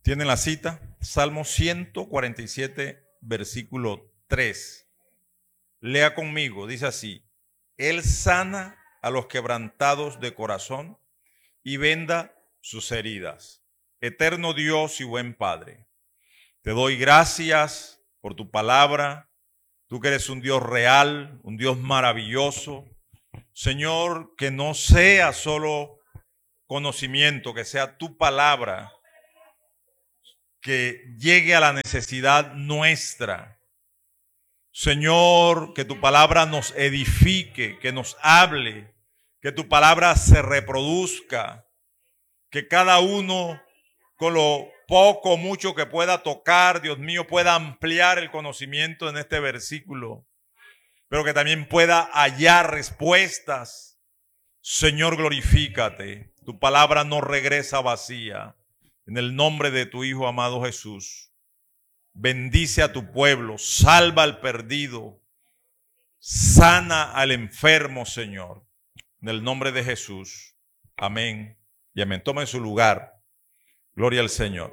¿Tienen la cita? Salmo 147, versículo 3. Lea conmigo, dice así: Él sana a los quebrantados de corazón y venda sus heridas. Eterno Dios y buen Padre, te doy gracias por tu palabra. Tú que eres un Dios real, un Dios maravilloso. Señor, que no sea solo conocimiento, que sea tu palabra que llegue a la necesidad nuestra. Señor, que tu palabra nos edifique, que nos hable, que tu palabra se reproduzca, que cada uno con lo poco o mucho que pueda tocar, Dios mío, pueda ampliar el conocimiento en este versículo, pero que también pueda hallar respuestas. Señor, glorifícate. Tu palabra no regresa vacía. En el nombre de tu Hijo amado Jesús, bendice a tu pueblo, salva al perdido, sana al enfermo, Señor. En el nombre de Jesús. Amén y amén. Tomen su lugar. Gloria al Señor.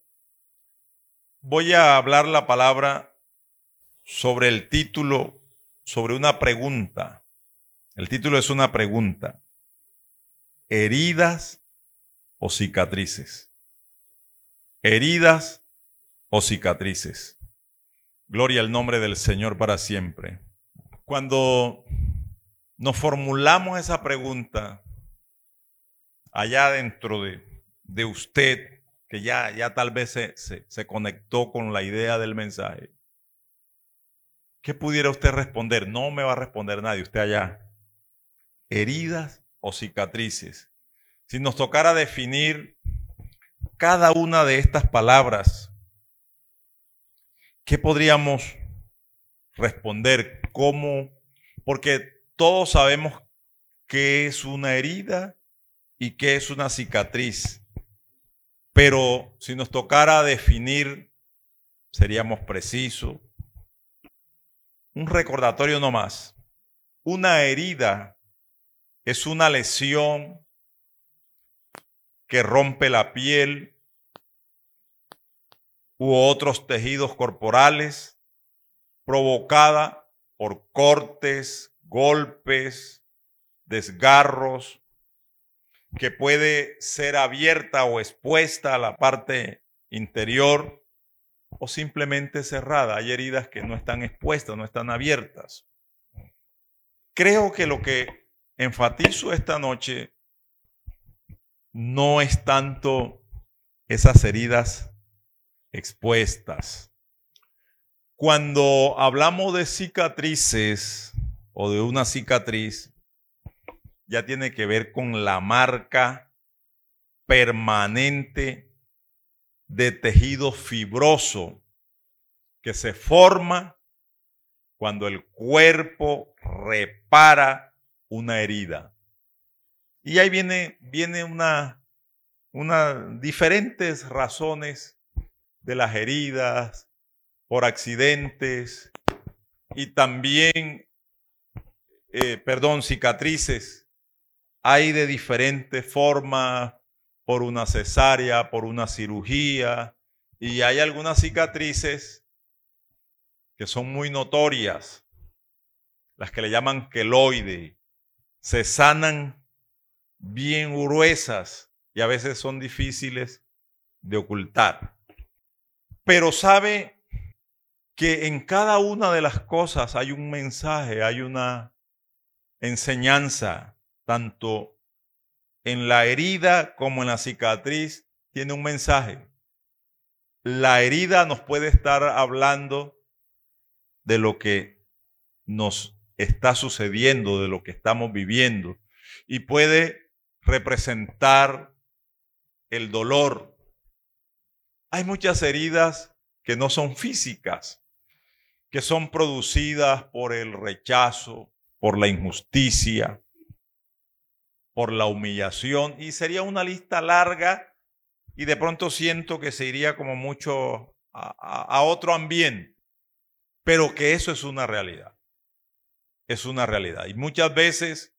Voy a hablar la palabra sobre el título, sobre una pregunta. El título es una pregunta: ¿heridas o cicatrices? Heridas o cicatrices. Gloria al nombre del Señor para siempre. Cuando nos formulamos esa pregunta, allá dentro de usted, que ya tal vez se conectó con la idea del mensaje, ¿qué pudiera usted responder? No me va a responder nadie, usted allá. ¿Heridas o cicatrices? Si nos tocara definir cada una de estas palabras, ¿qué podríamos responder? ¿Cómo? Porque todos sabemos qué es una herida y qué es una cicatriz. Pero si nos tocara definir, seríamos precisos. Un recordatorio nomás. Una herida es una lesión que rompe la piel u otros tejidos corporales, provocada por cortes, golpes, desgarros, que puede ser abierta o expuesta a la parte interior o simplemente cerrada. Hay heridas que no están expuestas, no están abiertas. Creo que lo que enfatizo esta noche no es tanto esas heridas expuestas. Cuando hablamos de cicatrices o de una cicatriz, ya tiene que ver con la marca permanente de tejido fibroso que se forma cuando el cuerpo repara una herida. Y ahí viene diferentes razones de las heridas, por accidentes y también, cicatrices. Hay de diferentes formas, por una cesárea, por una cirugía, y hay algunas cicatrices que son muy notorias, las que le llaman queloide, se sanan bien gruesas y a veces son difíciles de ocultar. Pero sabe que en cada una de las cosas hay un mensaje, hay una enseñanza, tanto en la herida como en la cicatriz tiene un mensaje. La herida nos puede estar hablando de lo que nos está sucediendo, de lo que estamos viviendo, y puede representar el dolor. Hay muchas heridas que no son físicas, que son producidas por el rechazo, por la injusticia, por la humillación, y sería una lista larga y de pronto siento que se iría como mucho a otro ambiente, pero que eso es una realidad. Es una realidad. Y muchas veces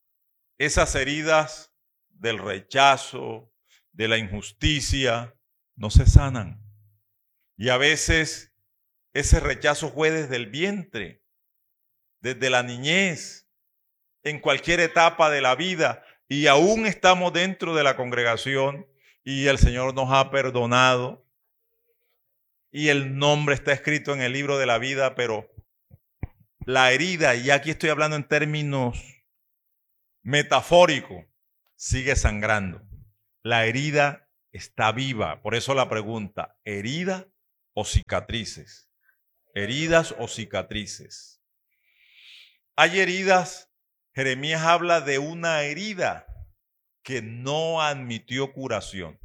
esas heridas del rechazo, de la injusticia, no se sanan. Y a veces ese rechazo fue desde el vientre, desde la niñez, en cualquier etapa de la vida. Y aún estamos dentro de la congregación y el Señor nos ha perdonado. Y el nombre está escrito en el libro de la vida, pero la herida, y aquí estoy hablando en términos metafóricos, sigue sangrando. La herida está viva. Por eso la pregunta, ¿herida o cicatrices? Heridas o cicatrices. Hay heridas. Jeremías habla de una herida que no admitió curación.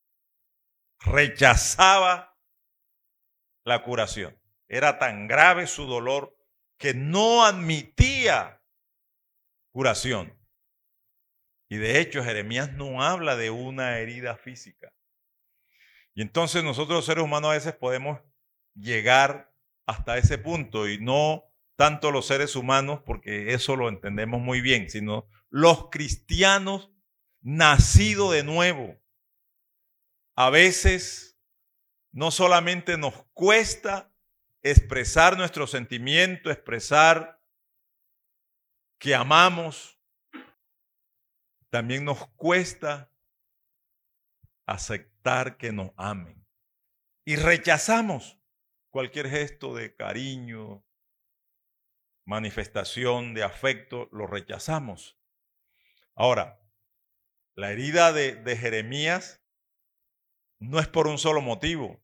Rechazaba la curación. Era tan grave su dolor que no admitía curación. Y de hecho Jeremías no habla de una herida física. Y entonces nosotros los seres humanos a veces podemos llegar hasta ese punto, y no tanto los seres humanos, porque eso lo entendemos muy bien, sino los cristianos nacidos de nuevo. A veces no solamente nos cuesta expresar nuestro sentimiento, expresar que amamos, también nos cuesta aceptar que nos amen. Y rechazamos cualquier gesto de cariño, manifestación de afecto, lo rechazamos. Ahora, la herida de Jeremías no es por un solo motivo.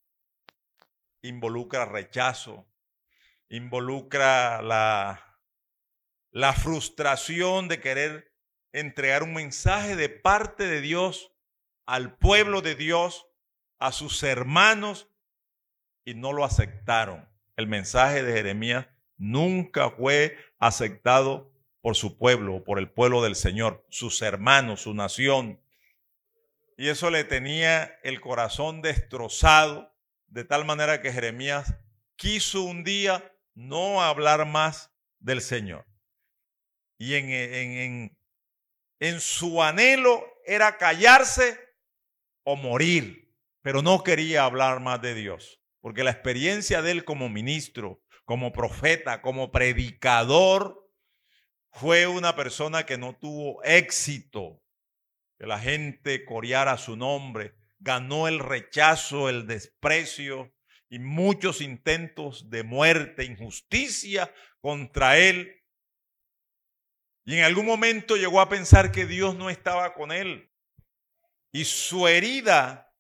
Involucra rechazo, involucra la frustración de querer entregar un mensaje de parte de Dios al pueblo de Dios, a sus hermanos, y no lo aceptaron. El mensaje de Jeremías nunca fue aceptado por su pueblo, por el pueblo del Señor, sus hermanos, su nación. Y eso le tenía el corazón destrozado, de tal manera que Jeremías quiso un día no hablar más del Señor. Y en su anhelo era callarse o morir, pero no quería hablar más de Dios, porque la experiencia de él como ministro, como profeta, como predicador, fue una persona que no tuvo éxito, que la gente coreara su nombre, ganó el rechazo, el desprecio y muchos intentos de muerte, injusticia contra él. Y en algún momento llegó a pensar que Dios no estaba con él. Y su herida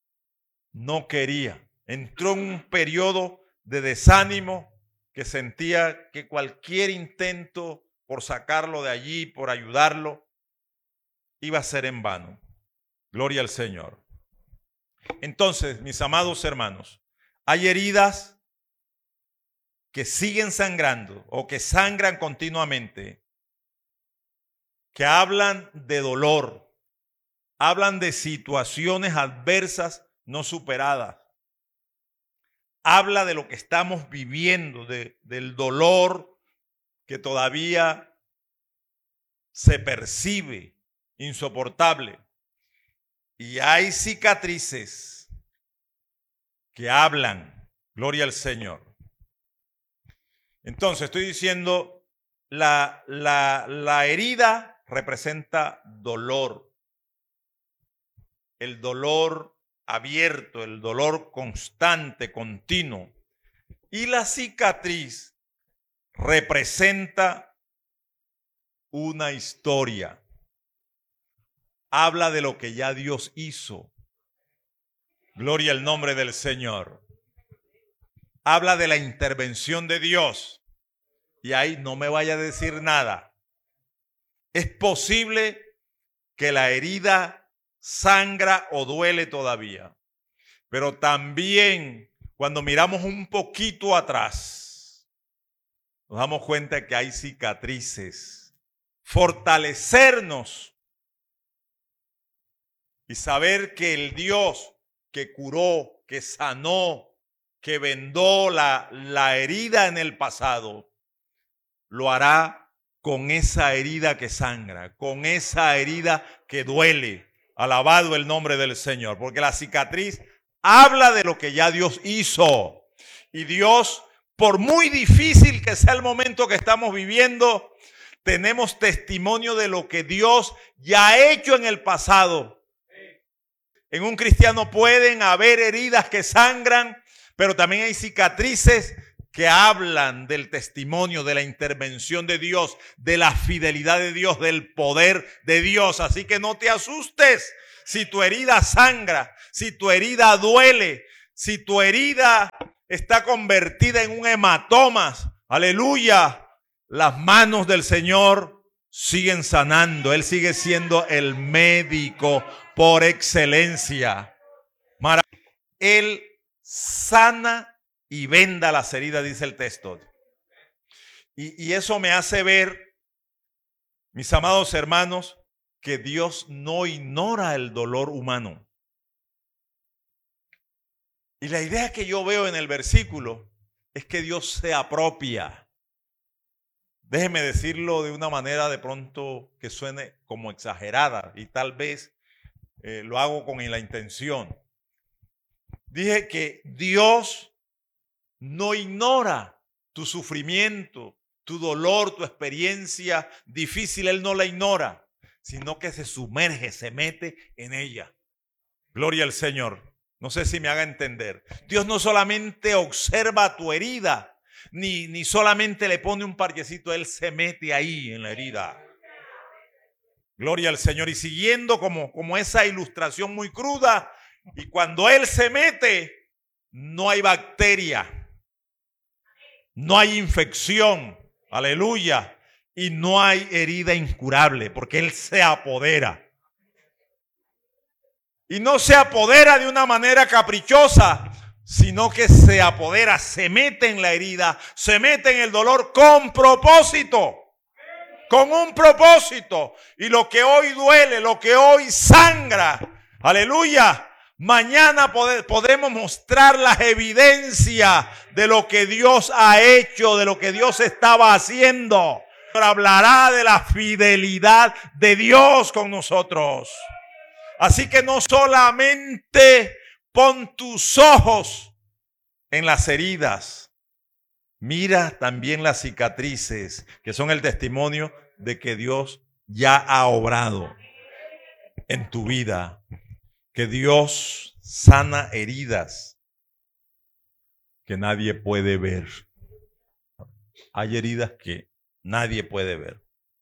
no quería. Entró en un periodo de desánimo, que sentía que cualquier intento por sacarlo de allí, por ayudarlo, iba a ser en vano. Gloria al Señor. Entonces, mis amados hermanos, hay heridas que siguen sangrando o que sangran continuamente, que hablan de dolor, hablan de situaciones adversas no superadas. Habla de lo que estamos viviendo, del dolor que todavía se percibe insoportable. Y hay cicatrices que hablan, gloria al Señor. Entonces estoy diciendo, la herida representa dolor. El dolor abierto, el dolor constante, continuo. Y la cicatriz representa una historia. Habla de lo que ya Dios hizo. Gloria al nombre del Señor. Habla de la intervención de Dios. Y ahí no me vaya a decir nada. Es posible que la herida sangra o duele todavía. Pero también cuando miramos un poquito atrás, nos damos cuenta que hay cicatrices. Fortalecernos y saber que el Dios que curó, que sanó, que vendó la herida en el pasado, lo hará con esa herida que sangra, con esa herida que duele, Alabado el nombre del Señor, porque la cicatriz habla de lo que ya Dios hizo. Y Dios, por muy difícil que sea el momento que estamos viviendo, tenemos testimonio de lo que Dios ya ha hecho en el pasado. En un cristiano pueden haber heridas que sangran, pero también hay cicatrices que hablan del testimonio, de la intervención de Dios, de la fidelidad de Dios, del poder de Dios. Así que no te asustes si tu herida sangra, si tu herida duele, si tu herida está convertida en un hematoma. Aleluya. Las manos del Señor siguen sanando. Él sigue siendo el médico por excelencia. Él sana y venda las heridas, dice el texto. Y eso me hace ver, mis amados hermanos, que Dios no ignora el dolor humano. Y la idea que yo veo en el versículo es que Dios se apropia. Déjeme decirlo de una manera de pronto que suene como exagerada y tal vez lo hago con la intención. Dije que Dios no ignora tu sufrimiento, tu dolor, tu experiencia difícil. Él no la ignora, sino que se sumerge, se mete en ella. Gloria al Señor. No sé si me haga entender. Dios no solamente observa tu herida, ni solamente le pone un parchecito. Él se mete ahí en la herida. Gloria al Señor. Y siguiendo como esa ilustración muy cruda, y cuando Él se mete, no hay bacteria. No hay infección, aleluya, y no hay herida incurable, porque Él se apodera. Y no se apodera de una manera caprichosa, sino que se apodera, se mete en la herida, se mete en el dolor con propósito, con un propósito. Y lo que hoy duele, lo que hoy sangra, aleluya, mañana podemos mostrar las evidencias de lo que Dios ha hecho, de lo que Dios estaba haciendo. Pero hablará de la fidelidad de Dios con nosotros. Así que no solamente pon tus ojos en las heridas, mira también las cicatrices, que son el testimonio de que Dios ya ha obrado en tu vida. Que Dios sana heridas que nadie puede ver. Hay heridas que nadie puede ver.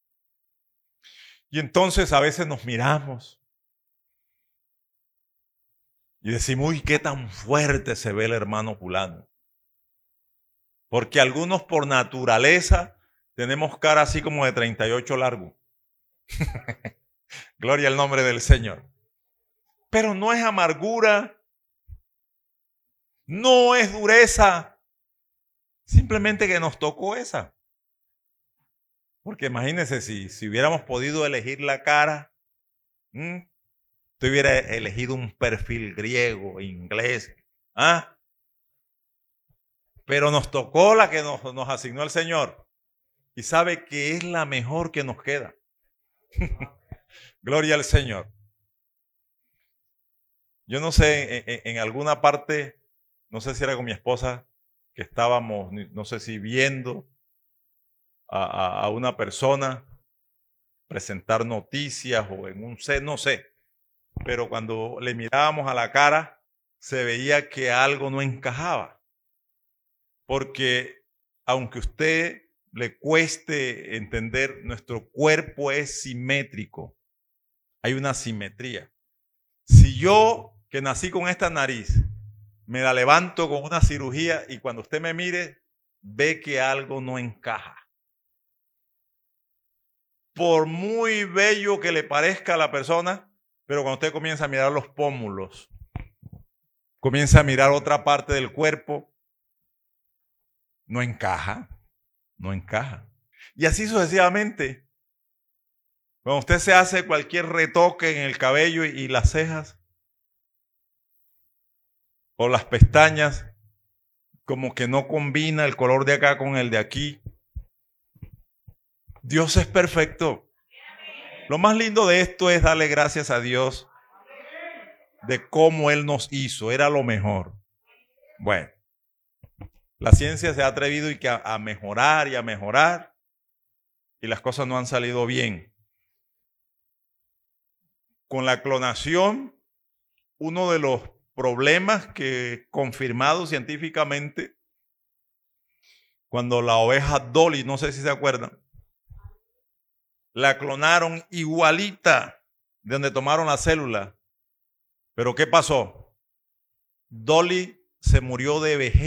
Y entonces a veces nos miramos y decimos, uy, qué tan fuerte se ve el hermano fulano. Porque algunos por naturaleza tenemos cara así como de 38 largo. Gloria al nombre del Señor. Pero no es amargura, no es dureza, simplemente que nos tocó esa. Porque imagínense si hubiéramos podido elegir la cara, usted hubiera elegido un perfil griego, inglés, pero nos tocó la que nos asignó el Señor y sabe que es la mejor que nos queda. Gloria al Señor. Yo no sé, en alguna parte, no sé si era con mi esposa, que estábamos, no sé si viendo a una persona presentar noticias o en un set, no sé. Pero cuando le mirábamos a la cara, se veía que algo no encajaba. Porque aunque a usted le cueste entender, nuestro cuerpo es simétrico. Hay una simetría. Si yo, que nací con esta nariz, me la levanto con una cirugía y cuando usted me mire, ve que algo no encaja. Por muy bello que le parezca a la persona, pero cuando usted comienza a mirar los pómulos, comienza a mirar otra parte del cuerpo, no encaja, no encaja. Y así sucesivamente. Cuando usted se hace cualquier retoque en el cabello y las cejas, o las pestañas, como que no combina el color de acá con el de aquí. Dios es perfecto. Lo más lindo de esto es darle gracias a Dios de cómo Él nos hizo, era lo mejor. Bueno, la ciencia se ha atrevido a mejorar y a mejorar, y las cosas no han salido bien. Con la clonación, uno de los problemas que confirmado científicamente, cuando la oveja Dolly, no sé si se acuerdan, la clonaron igualita de donde tomaron la célula. Pero ¿qué pasó? Dolly se murió de vejez.